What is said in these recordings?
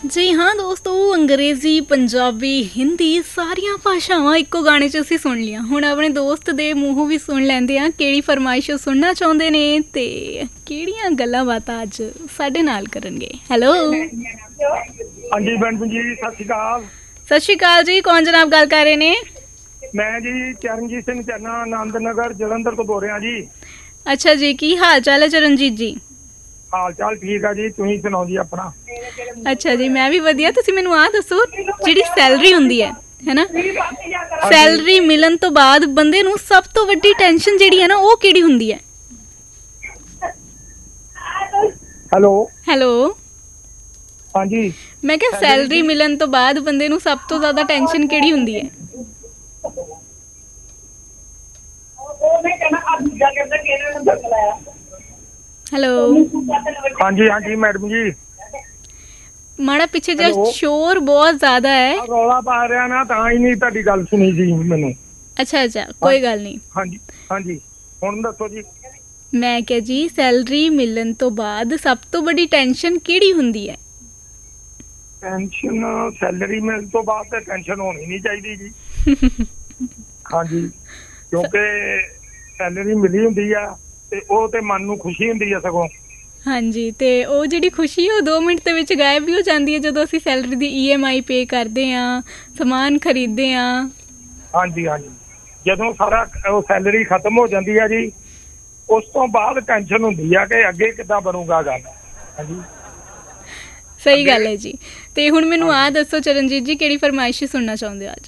ਜੀ ਹਾਂ ਦੋਸਤੋ, ਅੰਗਰੇਜ਼ੀ, ਪੰਜਾਬੀ, ਹਿੰਦੀ ਸਾਰੀਆਂ ਭਾਸ਼ਾਵਾਂ ਇੱਕੋ ਗਾਣੇ 'ਚ ਅਸੀਂ ਸੁਣ ਲਈਆਂ। ਹੁਣ ਆਪਣੇ ਦੋਸਤ ਦੇ ਮੂੰਹੋਂ ਵੀ ਸੁਣ ਲੈਂਦੇ ਹਾਂ ਕਿਹੜੀ ਫਰਮਾਇਸ਼ ਸੁਣਨਾ ਚਾਹੁੰਦੇ ਨੇ ਤੇ ਕਿਹੜੀਆਂ ਗੱਲਾਂ ਬਾਤਾਂ ਅੱਜ ਸਾਡੇ ਨਾਲ ਕਰਨਗੇ। ਹੈਲੋ, ਹਾਂਜੀ ਬੈਂਟਨ ਜੀ, ਸਤਿ ਸ਼੍ਰੀ ਅਕਾਲ। ਸਤਿ ਸ਼੍ਰੀ ਅਕਾਲ ਜੀ। ਕੌਣ ਜਨਾਬ ਗੱਲ ਕਰ ਰਹੇ ਨੇ? ਮੈਂ ਜੀ ਚਰਨਜੀਤ ਸਿੰਘ ਚੰਨਾ, ਆਨੰਦ ਨਗਰ ਜਲੰਧਰ ਤੋਂ ਬੋਲ ਰਿਹਾ ਜੀ। ਅੱਛਾ ਜੀ, ਕੀ ਹਾਲ ਚਾਲ ਹੈ ਚਰਨਜੀਤ ਜੀ? ਹਾਲ ਚਾਲ ਠੀਕ ਆ ਜੀ, ਤੁਸੀਂ ਸੁਣਾਓ ਜੀ ਆਪਣਾ। ਅੱਛਾ ਜੀ, ਮੈਂ ਵੀ ਵਧੀਆ। ਤੁਸੀਂ ਮੈਨੂੰ ਆਹ ਦੱਸੋ, ਜਿਹੜੀ ਸੈਲਰੀ ਹੁੰਦੀ ਹੈ ਹੈਨਾ, ਸੈਲਰੀ ਮਿਲਣ ਤੋਂ ਬਾਅਦ ਬੰਦੇ ਨੂੰ ਸਭ ਤੋਂ ਵੱਡੀ ਟੈਨਸ਼ਨ ਜਿਹੜੀ ਹੈ ਨਾ, ਉਹ ਕਿਹੜੀ ਹੁੰਦੀ ਹੈ? ਹੈਲੋ ਹੈਲੋ, ਹਾਂਜੀ, ਮੈਂ ਕਿਹਾ ਸੈਲਰੀ ਮਿਲਣ ਤੋਂ ਬਾਅਦ ਬੰਦੇ ਨੂੰ ਸਭ ਤੋਂ ਜ਼ਿਆਦਾ ਟੈਨਸ਼ਨ ਕਿਹੜੀ ਹੁੰਦੀ ਹੈ? ਹੈਲੋ, ਹਾਂਜੀ ਹਾਂਜੀ ਮੈਡਮ ਜੀ। ਮਾੜਾ ਪਿੱਛੇ ਜਿਹਾ ਸ਼ੋਰ ਬਹੁਤ ਜ਼ਿਆਦਾ ਹੈ। ਰੌਲਾ ਪਾ ਰਿਹਾ ਨਾ, ਤਾਂ ਹੀ ਨਹੀਂ ਤੁਹਾਡੀ ਗੱਲ ਸੁਣੀ ਜੀ ਮੈਨੂੰ। ਅੱਛਾ ਅੱਛਾ, ਕੋਈ ਗੱਲ ਨਹੀਂ। ਹਾਂਜੀ ਹਾਂਜੀ, ਹੁਣ ਦੱਸੋ ਜੀ। ਮੈਂ ਕਿਹਾ ਜੀ, ਸੈਲਰੀ ਮਿਲਣ ਤੋਂ ਬਾਅਦ ਸਭ ਤੋਂ ਵੱਡੀ ਟੈਨਸ਼ਨ ਕਿਹੜੀ ਹੁੰਦੀ ਹੈ? ਟੈਨਸ਼ਨ ਸੈਲਰੀ ਮਿਲਣ ਤੋਂ ਬਾਅਦ ਤੇ ਟੈਨਸ਼ਨ ਹੋਣੀ ਨਹੀਂ ਚਾਹੀਦੀ ਜੀ। ਹਾਂਜੀ, ਕਿਉਂਕਿ ਸੈਲਰੀ ਮਿਲੀ ਹੁੰਦੀ ਆ ਤੇ ਉਹ ਤੇ ਮਨ ਨੂੰ ਖੁਸ਼ੀ ਹੁੰਦੀ ਆ ਸਗੋਂ। ਹਾਂਜੀ, ਤੇ ਉਹ ਜਿਹੜੀ ਖੁਸ਼ੀ ਉਹ 2 ਮਿੰਟ ਦੇ ਵਿੱਚ ਗਾਇਬ ਵੀ ਹੋ ਜਾਂਦੀ ਹੈ ਜਦੋਂ ਅਸੀਂ ਸੈਲਰੀ ਦੀ EMI ਪੇ ਕਰਦੇ ਹਾਂ, ਸਮਾਨ ਖਰੀਦਦੇ ਹਾਂ। ਹਾਂਜੀ ਹਾਂਜੀ, ਜਦੋਂ ਸਾਰਾ ਉਹ ਸੈਲਰੀ ਖਤਮ ਹੋ ਜਾਂਦੀ ਆ ਜੀ, ਉਸ ਤੋਂ ਬਾਅਦ ਟੈਨਸ਼ਨ ਹੁੰਦੀ ਆ ਕਿ ਅੱਗੇ ਕਿੱਦਾਂ ਬਣੂਗਾ ਗੱਲ। ਹਾਂਜੀ, ਸਹੀ ਗੱਲ ਹੈ ਜੀ। ਤੇ ਹੁਣ ਮੈਨੂੰ ਆਹ ਦੱਸੋ ਚਰਨਜੀਤ ਜੀ, ਕਿਹੜੀ ਫਰਮਾਇਸ਼ ਸੁਣਨਾ ਚਾਹੁੰਦੇ ਹੋ ਅੱਜ?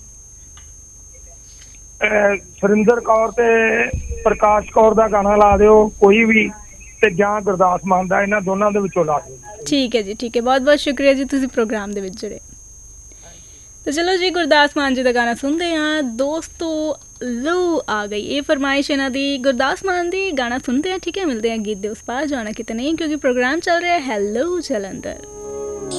ਸੁਰਿੰਦਰ ਕੌਰ ਤੇ ਪ੍ਰਕਾਸ਼ ਕੌਰ ਦਾ ਗਾਣਾ ਲਾ ਦਿਓ ਕੋਈ ਵੀ, ਤੇ ਜਾਂ ਗੁਰਦਾਸ ਮਾਨ ਦਾ, ਇਹਨਾਂ ਦੋਨਾਂ ਦੇ ਵਿੱਚੋਂ ਲਾ ਦਿਓ। ਠੀਕ ਹੈ ਜੀ, ਠੀਕ ਹੈ। ਬਹੁਤ ਬਹੁਤ ਸ਼ੁਕਰੀਆ ਜੀ, ਤੁਸੀਂ ਪ੍ਰੋਗਰਾਮ ਦੇ ਵਿੱਚ ਜੁੜੇ। तो चलो जी, गुरदास मान जी का गाना सुनते हैं दोस्तों। लो आ गई ये फरमाइश इन्हों की, गुरदास मान दी। गाना सुनते हैं, ठीक है। मिलते हैं गीत दे उस पार, जाना कितने नहीं क्योंकि प्रोग्राम चल रहा है हेलो जलंधर।